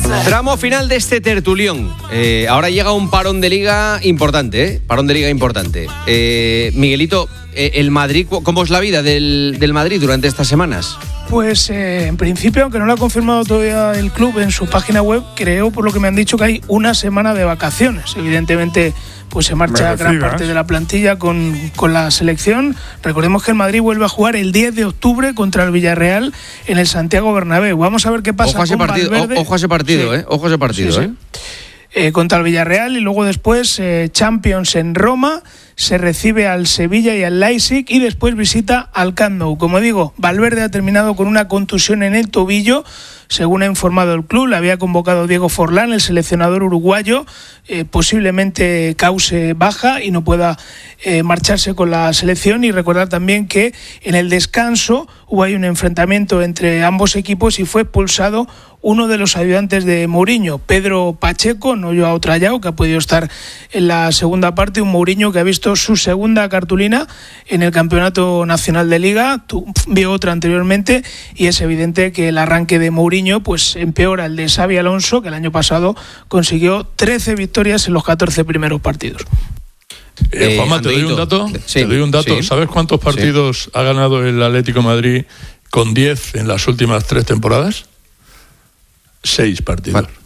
Tramo final de este tertulión. Ahora llega un parón de liga importante, ¿eh? Parón de liga importante. Miguelito, el Madrid, ¿cómo es la vida del Madrid durante estas semanas? Pues en principio, aunque no lo ha confirmado todavía el club en su página web, creo, por lo que me han dicho, que hay una semana de vacaciones. Evidentemente, pues se marcha gran parte de la plantilla con la selección. Recordemos que el Madrid vuelve a jugar el 10 de octubre contra el Villarreal en el Santiago Bernabéu. Vamos a ver qué pasa con Valverde. Ojo a ese partido, sí. Ojo a ese partido, sí. Contra el Villarreal, y luego después Champions en Roma, se recibe al Sevilla y al Leipzig y después visita al Camp Nou. Como digo, Valverde ha terminado con una contusión en el tobillo, según ha informado el club. Le había convocado Diego Forlán, el seleccionador uruguayo, posiblemente cause baja y no pueda marcharse con la selección. Y recordar también que en el descanso hubo ahí un enfrentamiento entre ambos equipos y fue expulsado uno de los ayudantes de Mourinho, Pedro Pacheco, no Joao Trayao, que ha podido estar en la segunda parte. Un Mourinho que ha visto su segunda cartulina en el Campeonato Nacional de Liga, vio otra anteriormente, y es evidente que el arranque de Mourinho pues empeora el de Xabi Alonso, que el año pasado consiguió 13 victorias en los 14 primeros partidos. Juanma, ¿te doy un dato? Sí, te doy un dato. Sí. ¿Sabes cuántos partidos ha ganado el Atlético de Madrid con 10 en las últimas 3 temporadas? 6 partidos. Vale.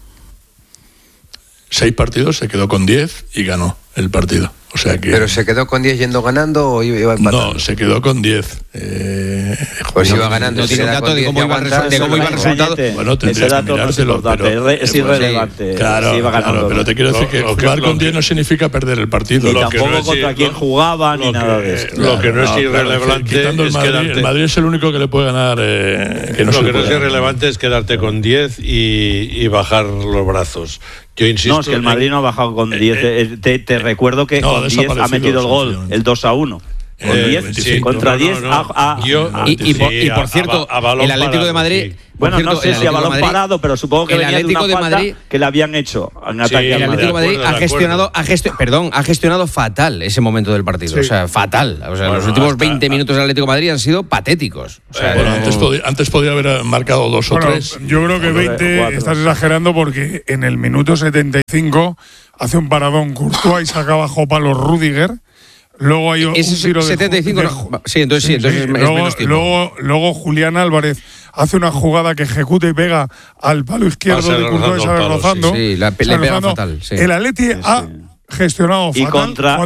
6 partidos, se quedó con 10 y ganó el partido. O sea que... ¿Pero se quedó con 10 yendo ganando o iba empatando? No, se quedó con 10. Pues iba ganando. No tiene un dato de cómo iba el resultado. Bueno, tendrías que mirártelo, pero es irrelevante. Claro, iba ganando, pero te quiero decir que jugar con 10 no significa perder el partido. Y tampoco contra quién jugaba ni nada de esto. Lo que no es irrelevante quitando es quedarte. El Madrid es el único que le puede ganar. Lo que no es irrelevante es quedarte con 10 y bajar los brazos. Yo insisto. No, es que el Madrid no ha bajado con 10. Te recuerdo que con 10 ha metido el gol, el 2-1. Con 10, contra 10. Y por cierto, el Atlético de Madrid. Bueno, no sé si a balón parado, pero supongo que venía de una falta que le habían hecho en ataque al Madrid. El Atlético de Madrid ha gestionado fatal ese momento del partido. Sí. O sea, fatal. O sea, los últimos 20 minutos del Atlético de Madrid han sido patéticos. O sea, antes podía haber marcado 2 o 3. Yo creo que 20 estás exagerando, porque en el minuto 75 hace un paradón Courtois y saca bajo palo Rüdiger. Luego hay un tiro 75, de... no. Sí, entonces es menos tiempo. Luego Julián Álvarez hace una jugada que ejecuta y pega al palo izquierdo de Courtois, sale rozando. Sí, le pega fatal. Sí. El Atleti ha gestionado fatal. Y contra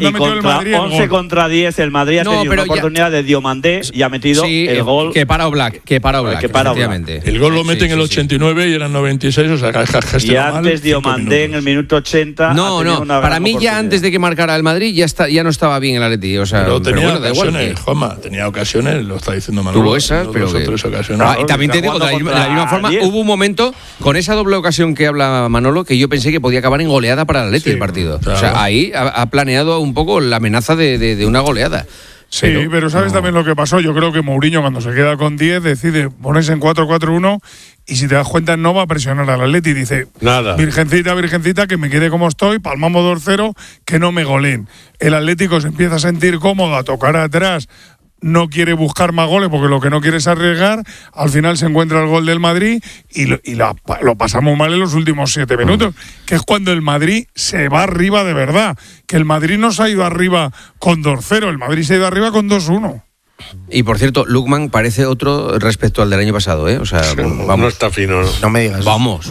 11 contra 10 el Madrid ha tenido una oportunidad de Diomandé y ha metido el gol. Que para Oblak, efectivamente. El gol lo mete en el 89 y eran 96, o sea, que ha gestionado. Y antes Diomandé en el minuto 80. No, para mí ya antes de que marcara el Madrid ya no estaba bien el Atleti. O sea, pero tenía bueno, ocasiones, Juanma, tenía ocasiones, lo está diciendo Manolo. Tuvo esas, pero 2 o 3 ocasiones. Y también te digo, de la misma forma, hubo un momento con esa doble ocasión que habla Manolo que yo pensé que podía acabar en goleada para el Atleti el partido. Claro. O sea, ahí ha planeado un poco la amenaza de una goleada. Sí, pero ¿sabes también lo que pasó? Yo creo que Mourinho, cuando se queda con 10, decide ponerse en 4-4-1 y, si te das cuenta, no va a presionar al Atleti. Dice, nada. Virgencita, que me quede como estoy, palmamos 2-0, que no me goleen. El Atlético se empieza a sentir cómodo, a tocar atrás, no quiere buscar más goles porque lo que no quiere es arriesgar. Al final se encuentra el gol del Madrid y lo pasamos mal en los últimos 7 minutos, que es cuando el Madrid se va arriba de verdad. Que el Madrid no se ha ido arriba con 2-0, el Madrid se ha ido arriba con 2-1. Y por cierto, Lookman parece otro respecto al del año pasado, ¿eh? O sea, vamos. No está fino. No me digas. Vamos.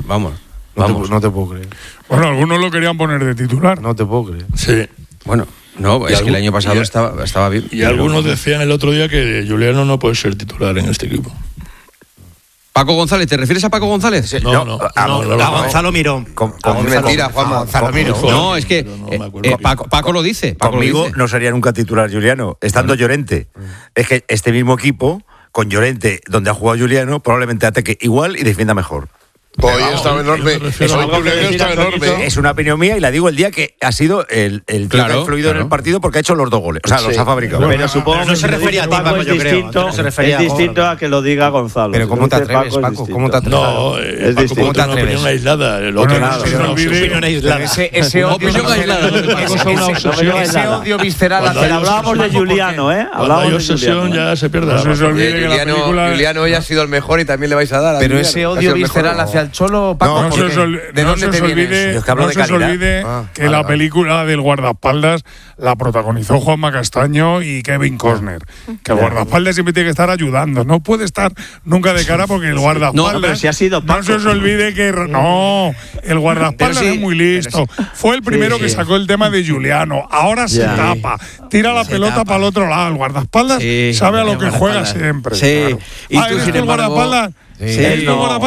No te puedo creer. Bueno, algunos lo querían poner de titular. No te puedo creer. Sí. Bueno. No, es que el año pasado estaba bien. Y algunos decían el otro día que Juliano no puede ser titular en este equipo. Paco González, ¿te refieres a Paco González? No. A Gonzalo Mirón. Mentira, Juanma. Gonzalo Mirón. No, es que Paco lo dice. Conmigo no sería nunca titular Juliano, estando Llorente. Es que este mismo equipo, con Llorente, donde ha jugado Juliano, probablemente ataque igual y defienda mejor. Hoy estaba enorme. Es una opinión mía y la digo el día que ha sido el que ha influido en el partido, porque ha hecho los 2 goles. O sea, los ha fabricado. Pero supongo que no se refería a ti, Paco, yo creo. Es distinto a que lo diga Gonzalo. Pero ¿cómo te atreves, Paco? ¿Cómo te atreves? No, es distinto. Paco tiene una opinión aislada. El otro Ese odio visceral. Hablábamos de Juliano, ¿eh? Cuando hay obsesión ya se pierde. Juliano hoy ha sido el mejor y también le vais a dar. Pero ese odio visceral hacia al Cholo, Paco? No se os olvide que la película del guardaespaldas la protagonizó Juanma Castaño y Kevin Costner. Que el guardaespaldas siempre tiene que estar ayudando. No puede estar nunca de cara porque el guardaespaldas... No, pero si ha sido Paco. No se os olvide que... No, el guardaespaldas es muy listo. Fue el primero que sacó el tema de Juliano. Ahora se tapa. Tira la pelota para el otro lado. El guardaespaldas sabe a lo que juega siempre. Sí. Claro. ¿Y tú, sin embargo, guardaespaldas? Sí,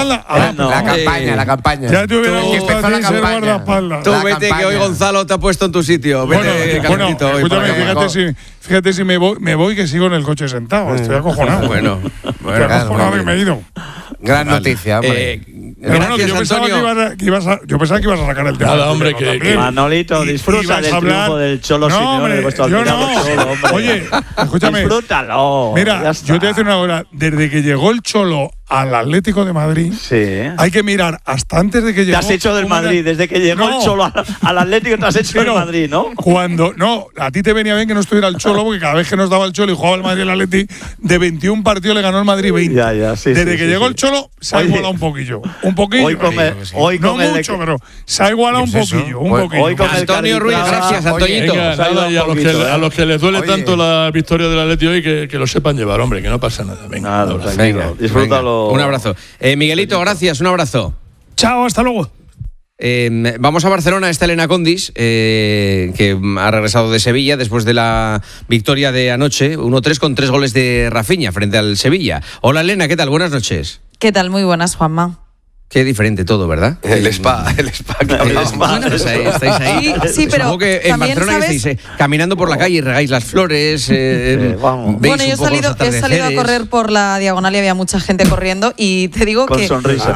la campaña. Ya te hubiera gustado ser guardaespaldas. Tú vete, que hoy Gonzalo te ha puesto en tu sitio. Bueno, escúchame, fíjate si me voy que sigo en el coche sentado. Estoy acojonado. Estoy acojonado y me he ido. Gran noticia, hombre. Gracias, yo pensaba que ibas a sacar el tema. Nada, hombre, que Manolito, disfruta del triunfo del Cholo Simeone de vuestro admirado Cholo, hombre. Oye, escúchame. Disfrútalo. Mira, yo te voy a decir una cosa. Desde que llegó el Cholo al Atlético de Madrid, hay que mirar hasta antes de que llegó. Te has hecho del Madrid. Desde que llegó el Cholo al Atlético te has hecho del Madrid, ¿no? A ti te venía bien que no estuviera el Cholo, porque cada vez que nos daba el Cholo y jugaba el Madrid y el Atlético, de 21 partidos le ganó el Madrid 20. Desde que llegó el Cholo se ha igualado un poquillo. Hoy no mucho, pero se ha igualado un poquillo. Hoy con Antonio Ruiz, gracias, Antoñito. Y a los que les duele tanto la victoria del Atlético hoy, que lo sepan llevar, hombre, que no pasa nada. Venga, disfrútalo. Un abrazo. Miguelito, gracias, un abrazo. Chao, hasta luego. Vamos a Barcelona, está Elena Condis, que ha regresado de Sevilla después de la victoria de anoche, 1-3 con 3 goles de Rafinha frente al Sevilla. Hola Elena, ¿qué tal? Buenas noches. ¿Qué tal? Muy buenas, Juanma. Qué diferente todo, ¿verdad? El spa. Bueno, estáis ahí. Sí, pero supongo que en Barcelona estáis caminando por la calle y regáis las flores. Bueno, yo he salido a correr por la diagonal y había mucha gente corriendo y te digo con que sonrisa.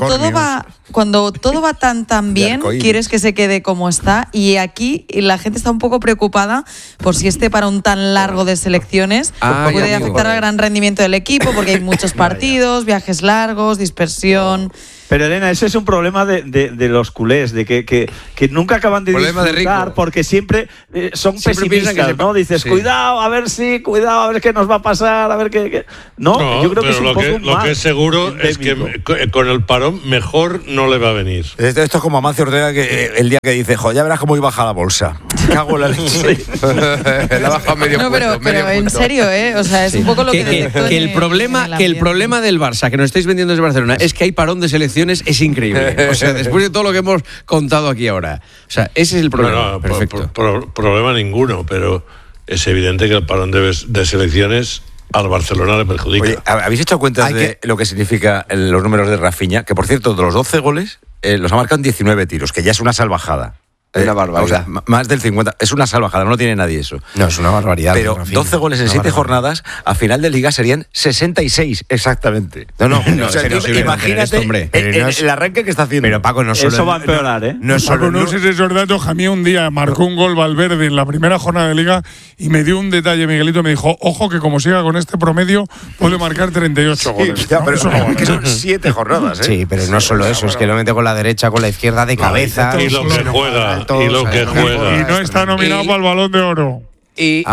cuando todo va tan bien, quieres que se quede como está, y aquí la gente está un poco preocupada por si este parón tan largo de selecciones puede afectar al gran rendimiento del equipo, porque hay muchos partidos, viajes largos, dispersión. Pero Elena, ese es un problema de los culés, de que nunca acaban de disfrutar, porque siempre son pesimistas, ¿no? Dices, cuidado, a ver qué nos va a pasar, a ver qué. No, yo creo que es un poco lo que es seguro es que con el parón mejor no le va a venir. Esto es como Amancio Ortega, que el día que dice, ya verás cómo hoy baja la bolsa. Cago en la leche. La baja medio punto. Pero en serio, o sea, es un poco lo que el problema del Barça, que nos estáis vendiendo desde Barcelona, es que hay parón de selecciones. Es increíble. O sea, después de todo lo que hemos contado aquí ahora. O sea, ese es el problema. Perfecto. Problema ninguno, pero es evidente que el parón de selecciones al Barcelona le perjudica. Oye, ¿habéis hecho cuentas de lo que significa los números de Rafinha? Que, por cierto, de los 12 goles, los ha marcado en 19 tiros, que ya es una salvajada. Una barbaridad. O sea, más del 50. Es una salvajada, no tiene nadie eso. No, es una barbaridad. Pero 12 goles en 7 jornadas, a final de liga serían 66, exactamente. No, o sea, imagínate el arranque que está haciendo. Pero Paco, no solo... Eso va a empeorar, ¿eh? No sé si esos datos. A mí un día marcó un gol Valverde en la primera jornada de liga y me dio un detalle, Miguelito, me dijo, ojo que como siga con este promedio puede marcar 38 goles. Ya, pero eso no, que son 7 jornadas, ¿eh? Sí, pero no solo eso, es que lo mete con la derecha, con la izquierda, de cabeza. Y lo que juega. Y no está nominado para el Balón de Oro. Y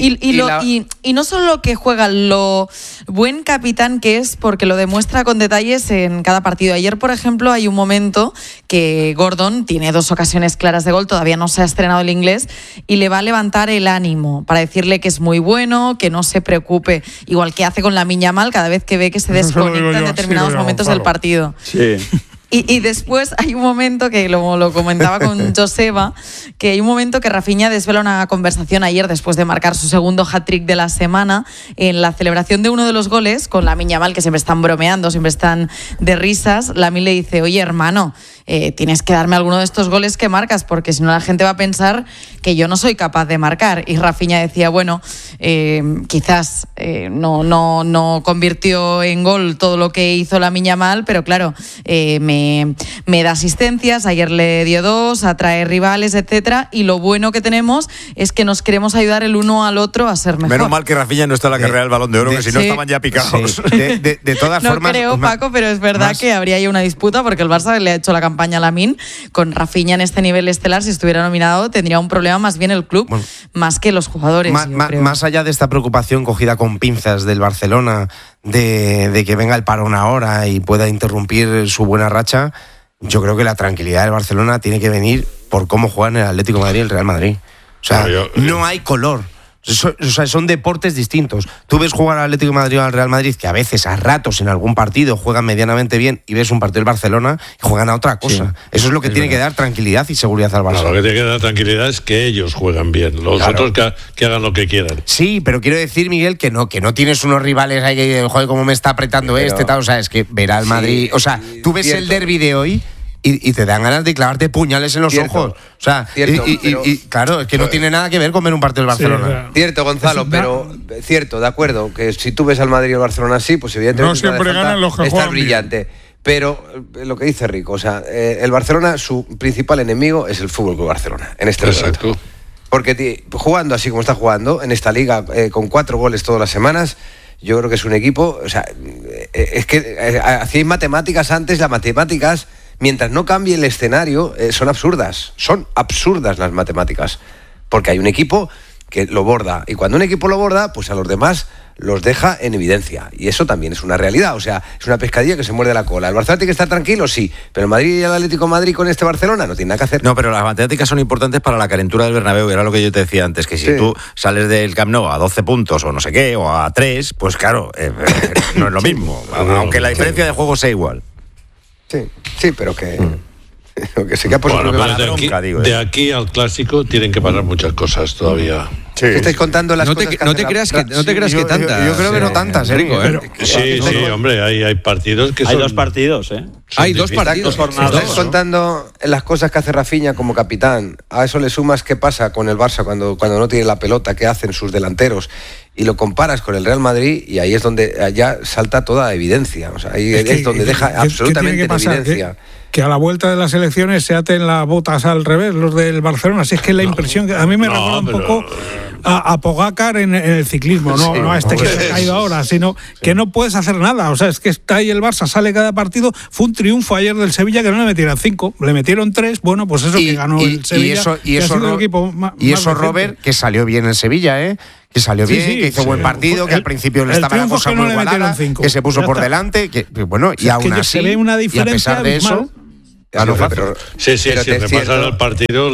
no solo lo que juega, lo buen capitán que es, porque lo demuestra con detalles en cada partido. Ayer, por ejemplo, hay un momento que Gordon tiene 2 ocasiones claras de gol, todavía no se ha estrenado el inglés, y le va a levantar el ánimo para decirle que es muy bueno, que no se preocupe, igual que hace con Lamine Yamal cada vez que ve que se desconecta en determinados momentos del partido. Sí. Y después hay un momento que lo comentaba con Joseba, que hay un momento que Rafinha desvela una conversación ayer después de marcar su segundo hat-trick de la semana en la celebración de uno de los goles con Lamine Yamal, que siempre están bromeando, siempre están de risas. Lamine le dice, oye hermano, tienes que darme alguno de estos goles que marcas, porque si no la gente va a pensar que yo no soy capaz de marcar. Y Rafinha decía, bueno, quizás no convirtió en gol todo lo que hizo Lamine Yamal, pero claro, me da asistencias, ayer le dio 2, atrae rivales, etcétera, y lo bueno que tenemos es que nos queremos ayudar el uno al otro a ser mejor. Menos mal que Rafinha no está en la carrera del Balón de Oro, que si no estaban ya picados. Sí. De todas formas... No creo, Paco, pero es verdad que habría ahí una disputa, porque el Barça le ha hecho la campaña a Lamine. Con Rafinha en este nivel estelar, si estuviera nominado, tendría un problema más bien el club, más que los jugadores. Más allá de esta preocupación cogida con pinzas del Barcelona, de que venga el parón ahora y pueda interrumpir su buena racha, yo creo que la tranquilidad del Barcelona tiene que venir por cómo juegan el Atlético de Madrid y el Real Madrid. O sea, no hay color. Son deportes distintos. Tú ves jugar al Atlético de Madrid o al Real Madrid, que a veces, a ratos, en algún partido juegan medianamente bien, y ves un partido del Barcelona y juegan a otra cosa. Sí, eso es lo que tiene que dar tranquilidad y seguridad al Barcelona. Lo que tiene que dar tranquilidad es que ellos juegan bien, los otros que hagan lo que quieran. Sí, pero quiero decir, Miguel, que no tienes unos rivales ahí que, joder, cómo me está apretando tal. O sea, es que ver al Madrid. O sea, tú ves el derbi de hoy y te dan ganas de clavarte puñales en los ojos. O sea, claro, es que no tiene nada que ver con ver un partido del Barcelona. Claro. Cierto, Gonzalo, pero cierto, de acuerdo, que si tú ves al Madrid o al Barcelona así, pues evidentemente no siempre ganan los que juegan brillante. Bien. Pero lo que dice Rico, o sea, el Barcelona, su principal enemigo es el Fútbol Club Barcelona en este momento. Porque jugando así como está jugando en esta liga, con 4 goles todas las semanas, yo creo que es un equipo, o sea, es que hacíais matemáticas antes, las matemáticas, mientras no cambie el escenario, son absurdas las matemáticas, porque hay un equipo que lo borda, y cuando un equipo lo borda, pues a los demás los deja en evidencia, y eso también es una realidad, o sea, es una pescadilla que se muerde la cola. ¿El Barcelona tiene que estar tranquilo? Sí, pero el Madrid y el Atlético de Madrid con este Barcelona no tiene nada que hacer. No, pero las matemáticas son importantes para la calentura del Bernabéu, era lo que yo te decía antes, que si tú sales del Camp Nou a 12 puntos o no sé qué, o a 3, pues claro, no es lo mismo, aunque la diferencia de juego sea igual. Sí, pero que... que se queda por de aquí al clásico tienen que pasar muchas cosas todavía. Sí. ¿Estáis contando las cosas no te creas que tantas. Yo creo que no tantas, Rico. Sí, hombre, hay partidos que hay son... 2 partidos, Hay 2 partidos. Estáis contando las cosas que hace Rafinha como capitán. A eso le sumas qué pasa con el Barça cuando no tiene la pelota, qué hacen sus delanteros, y lo comparas con el Real Madrid, y ahí es donde ya salta toda evidencia. O sea, ahí es donde deja absolutamente en evidencia. Que a la vuelta de las elecciones se aten las botas al revés, los del Barcelona. Así es que la impresión que a mí me recuerda un poco a Pogacar en el ciclismo, no a este que se ha caído ahora, sino que no puedes hacer nada. O sea, es que está ahí el Barça, sale cada partido. Fue un triunfo ayer del Sevilla que no le metieron 5, le metieron 3. Bueno, pues eso que ganó el Sevilla. Y eso Robert, que salió bien el Sevilla, que salió bien, que hizo buen partido, que al principio le estaba la cosa muy igualada, que se puso por delante, que bueno, y aún así, se ve una diferencia, y a pesar de eso... Si repasan el partido,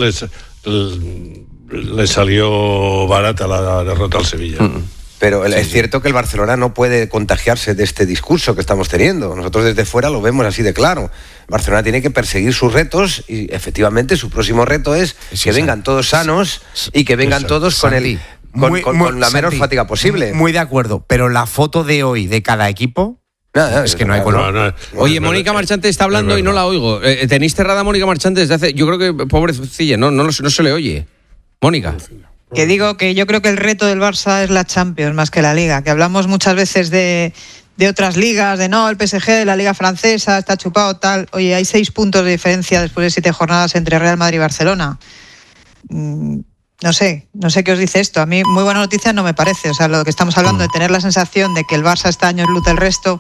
le salió barata la derrota al Sevilla. Pero es cierto que el Barcelona no puede contagiarse de este discurso que estamos teniendo. Nosotros desde fuera lo vemos así de claro. El Barcelona tiene que perseguir sus retos, y efectivamente su próximo reto es que vengan todos sanos y que vengan todos con la menor fatiga posible. Muy de acuerdo, pero la foto de hoy de cada equipo... es que no hay color. Oye, Mónica Marchante está hablando y no la oigo. ¿Tenéis cerrada a Mónica Marchante desde hace...? Yo creo que, pobrecilla, no se le oye. Mónica. Que digo que yo creo que el reto del Barça es la Champions más que la Liga. Que hablamos muchas veces de otras ligas, de el PSG, la Liga Francesa, está chupado, tal. Oye, hay 6 puntos de diferencia después de 7 jornadas entre Real Madrid y Barcelona. No sé qué os dice esto. A mí muy buena noticia no me parece. O sea, lo que estamos hablando de tener la sensación de que el Barça este año es luz del resto,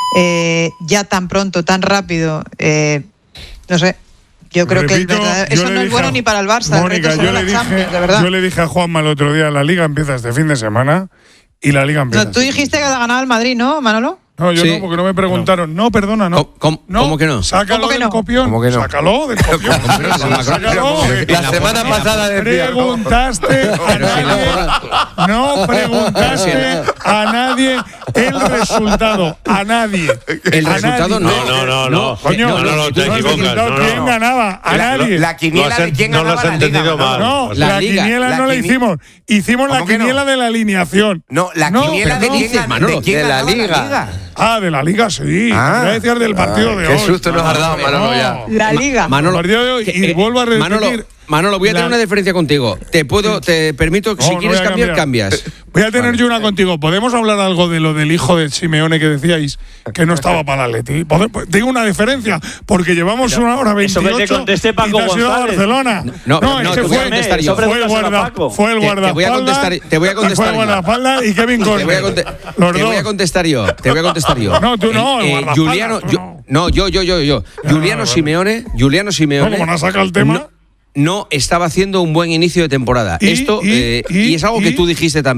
ya tan pronto, tan rápido, no sé. Yo creo que eso no es bueno ni para el Barça. Mónica, el reto la Champions, de verdad. Yo le dije a Juanma el otro día, la Liga empieza este fin de semana y la Liga empieza. No, tú dijiste que la ganaba el Madrid, ¿no, Manolo? No, yo no, porque no me preguntaron. No, perdona, no. ¿Cómo que no? Sácalo del copión. ¿Cómo que no? Sácalo del copión. Sácalo. La semana pasada preguntaste a nadie. No preguntaste a nadie el resultado. A nadie. El resultado no. Coño, no, te equivocas. ¿Quién ganaba? A nadie. La quiniela de quién ganaba. No lo has entendido mal. No, la quiniela no la hicimos. Hicimos la quiniela de la alineación. No, la quiniela de quién ganaba la Liga. De la Liga, sí. Voy a decir del partido de hoy. Qué susto nos has dado, Manolo, ya. La Liga. Manolo, el partido de hoy, y vuelvo a repetir. Manolo, voy a tener una diferencia contigo. Te permito, si quieres cambiar, cambias. Voy a tener yo una contigo. ¿Podemos hablar algo de lo del hijo de Simeone que decíais que no estaba para el Atleti? Tengo una diferencia, porque llevamos 1 hora 28 y te has ido a Barcelona. Te voy a contestar yo. Fue el guardaespaldas. Te voy a contestar yo. Fue el guardaespaldas y Kevin Costner. Te voy a contestar yo. No, tú no. Juliano, yo. Juliano Simeone. ¿Cómo no saca el tema? No estaba haciendo un buen inicio de temporada. Y es algo que tú dijiste también.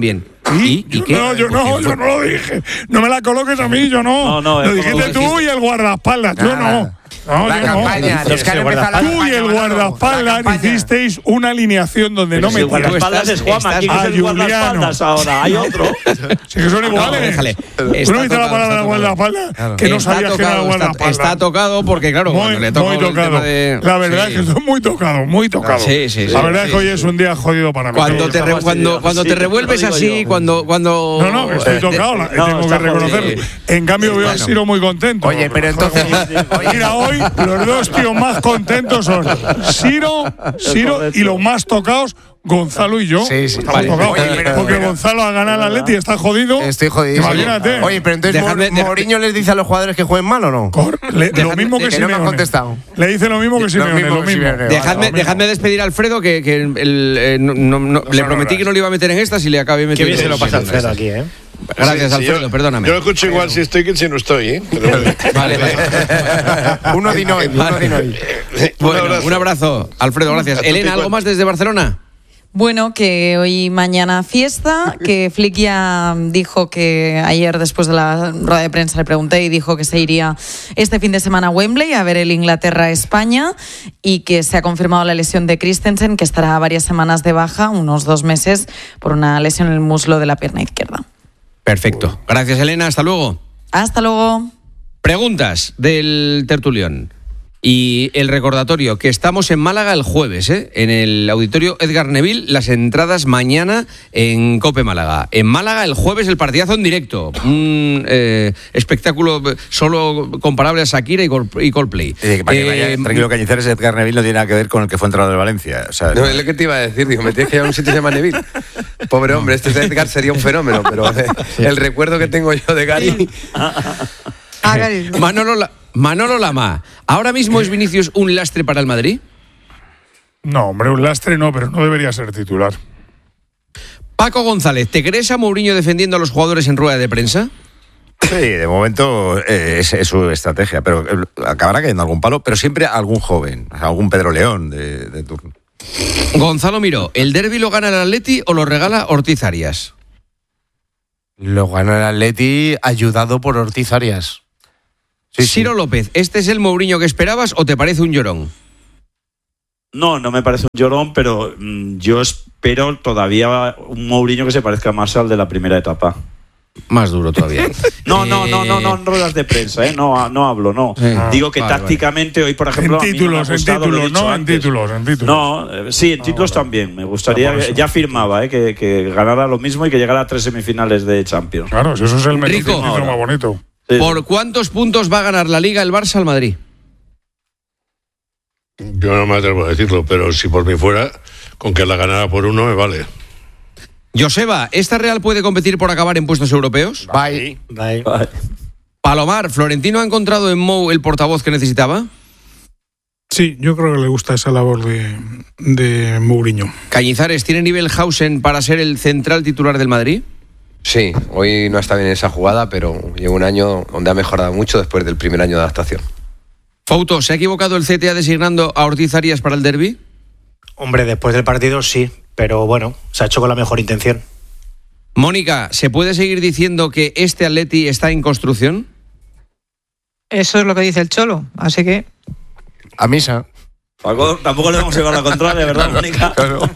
¿Y qué? No, yo no lo dije. No me la coloques a mí, yo no. Lo dijiste tú y el guardaespaldas, yo no. No, la campaña, no. Es que tú y el guardaespaldas hicisteis una alineación donde no me. El guardaespaldas es Juanma, ¿quién es el guardaespaldas ahora? Hay otro. Sí que son iguales. Déjale. ¿Tú no viste la palabra guardaespaldas? Claro. Que no sabías que era guardaespaldas. Está tocado porque, claro, cuando le toca muy tocado. La verdad es que estoy muy tocado. Sí. La verdad es que hoy es un día jodido para mí. Cuando te revuelves así, cuando. No, estoy tocado, tengo que reconocerlo. En cambio, veo a Siro muy contento. Oye, pero entonces. Mira, hoy los dos tíos más contentos son Siro y los más tocados, Gonzalo y yo. Sí. Estamos tocados. Porque Gonzalo ha ganado al Atleti y está jodido. Estoy jodido. Imagínate. Oye, pero entonces Mourinho les dice a los jugadores que jueguen mal o no. Lo mismo que Simeone. No me ha contestado. Le dice lo mismo que Simeone. Lo mismo. Dejadme despedir a Alfredo, que le prometí que no le iba a meter en estas y le acabé metiendo. Qué bien se lo pasa Alfredo aquí, ¿eh? Gracias, Alfredo, perdóname. Yo lo escucho igual si estoy que si no estoy, ¿eh? Vale. Uno de hoy. Bueno, un abrazo, Alfredo, gracias. Elena, ¿algo más desde Barcelona? Bueno, que hoy mañana fiesta, que Flick ya dijo que ayer después de la rueda de prensa le pregunté y dijo que se iría este fin de semana a Wembley a ver el Inglaterra-España y que se ha confirmado la lesión de Christensen, que estará varias semanas de baja, unos 2 meses, por una lesión en el muslo de la pierna izquierda. Perfecto. Gracias, Elena. Hasta luego. Hasta luego. Preguntas del tertulión. Y el recordatorio, que estamos en Málaga el jueves, en el auditorio Edgar Neville, las entradas mañana en COPE Málaga. En Málaga el jueves el partidazo en directo, un espectáculo solo comparable a Shakira y Coldplay. Para que vaya tranquilo, Cañizares, Edgar Neville no tiene nada que ver con el que fue entrenador de Valencia. O sea, no, es lo que te iba a decir, digo, me tienes que llevar a un sitio que se llama Neville. Pobre hombre, este Edgar sería un fenómeno, pero el recuerdo que tengo yo de Gary... Manolo Lama, ¿ahora mismo es Vinicius un lastre para el Madrid? No, hombre, un lastre no, pero no debería ser titular. Paco González, ¿te crees a Mourinho defendiendo a los jugadores en rueda de prensa? Sí, de momento es su estrategia, pero acabará cayendo algún palo, pero siempre algún joven, algún Pedro León de turno. Gonzalo Miró, ¿el derbi lo gana el Atleti o lo regala Ortiz Arias? Lo gana el Atleti ayudado por Ortiz Arias. Sí, Ciro López, ¿este es el Mourinho que esperabas o te parece un llorón? No me parece un llorón, pero yo espero todavía un Mourinho que se parezca más al de la primera etapa. Más duro todavía. No, en ruedas de prensa, no hablo, no. Digo que tácticamente hoy, por ejemplo, en títulos, en títulos. No, sí, en títulos también. Me gustaría, ya firmaba, que ganara lo mismo y que llegara a 3 semifinales de Champions. Claro, eso es el título más bonito. Sí. ¿Por cuántos puntos va a ganar la Liga el Barça al Madrid? Yo no me atrevo a decirlo, pero si por mí fuera, con que la ganara por 1 me vale. Joseba, ¿esta Real puede competir por acabar en puestos europeos? Bye. Palomar, ¿Florentino ha encontrado en Mou el portavoz que necesitaba? Sí, yo creo que le gusta esa labor de Mourinho. Cañizares, ¿tiene nivel Hausen para ser el central titular del Madrid? Sí, hoy no está bien en esa jugada, pero lleva un año donde ha mejorado mucho después del primer año de adaptación. Fauto, ¿se ha equivocado el CTA designando a Ortiz Arias para el derbi? Hombre, después del partido sí, pero bueno, se ha hecho con la mejor intención. Mónica, ¿se puede seguir diciendo que este Atleti está en construcción? Eso es lo que dice el Cholo, así que... A misa. Paco, tampoco le vamos a llevar la contraria, ¿verdad, Mónica? Claro.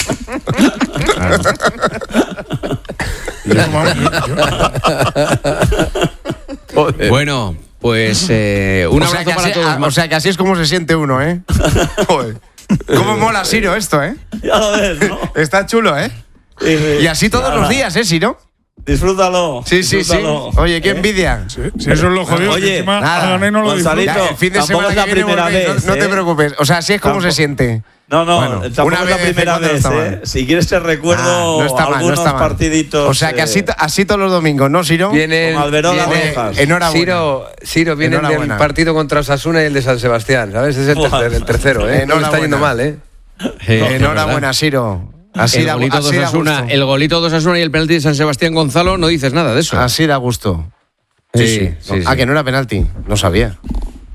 Bueno, pues un abrazo para todos. O sea que así es como se siente uno, ¿eh? Joder. ¿Cómo mola Siro esto, eh? Ya lo ves, ¿no? Está chulo, ¿eh? Y así todos los días, ¿eh, Siro? Disfrútalo. Sí. Oye, qué envidia. Sí, eso es lo jodido. Oye, encima no lo Gonzalito, el fin de semana la primera vez. No te preocupes. O sea, así es como se siente. No, bueno, tampoco es la primera vez, ¿eh? Si quieres te recuerdo algunos partiditos. O sea, que así todos los domingos, ¿no, Siro? Viene enhorabuena. Siro viene del partido contra Osasuna y el de San Sebastián, ¿sabes? Es el tercero, ¿eh? No le está yendo mal, ¿eh? Enhorabuena, Siro. El golito de Osasuna y el penalti de San Sebastián, Gonzalo, no dices nada de eso. Así da gusto. Sí. Que no era penalti, no sabía.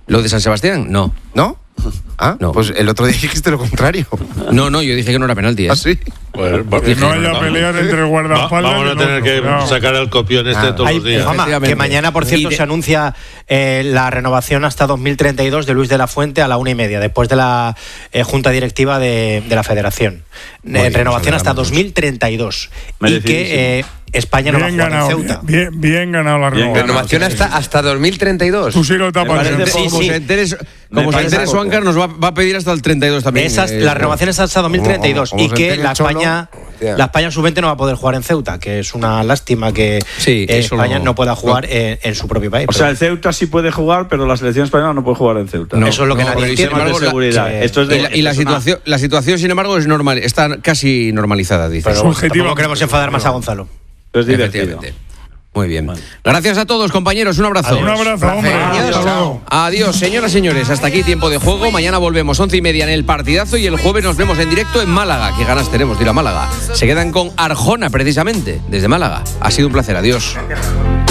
¿Lo de San Sebastián? No. ¿No? Ah, no. Pues el otro día dijiste lo contrario. No, yo dije que no era penalti. ¿Ah, sí? Que no haya pelear entre guardaespaldas. Vamos a tener que sacar el copión todos los días. Que mañana, por cierto, se anuncia la renovación hasta 2032 de Luis de la Fuente a la 1:30, después de la junta directiva de la Federación. Renovación hasta 2032. Y que España no va a jugar en Ceuta. Bien ganado la renovación hasta 2032. Tú sí lo tapas. Como se entere Suancar, nos va a pedir hasta el 32 también. La renovación es hasta 2032 y que la España sub-20 no va a poder jugar en Ceuta, que es una lástima que España no pueda jugar en su propio país. O sea, el Ceuta sí puede jugar, pero la selección española no puede jugar en Ceuta. Eso es lo que nadie entiende. De seguridad. La situación, sin embargo, es normal, está casi normalizada, dice. Pero tampoco queremos enfadar más a Gonzalo. Es divertido. Muy bien. Gracias a todos, compañeros. Un abrazo. Un abrazo, hombre. Adiós, señoras y señores. Hasta aquí Tiempo de Juego. Mañana volvemos 11:30 en el partidazo y el jueves nos vemos en directo en Málaga. Qué ganas tenemos de ir a Málaga. Se quedan con Arjona, precisamente, desde Málaga. Ha sido un placer. Adiós.